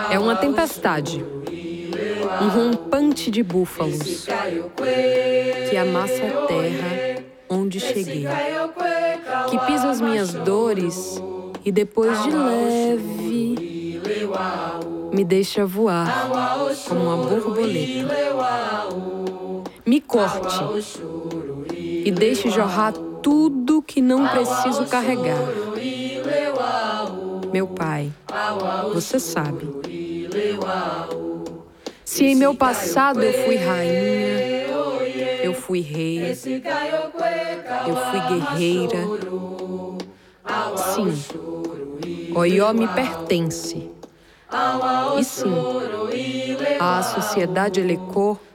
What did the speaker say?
É uma tempestade, um rompante de búfalos que amassa a terra onde cheguei, que pisa as minhas dores e depois de leve me deixa voar como uma borboleta. Me corte e deixe jorrar tudo que não preciso carregar. Meu pai, você sabe. Se em meu passado eu fui rainha, eu fui rei, eu fui guerreira, sim, Oió me pertence. E sim, a sociedade Elecô